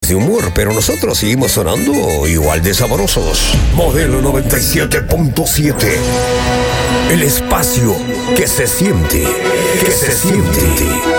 de humor, pero nosotros seguimos sonando igual de sabrosos. Modelo 97.7. El espacio que se siente, que se siente.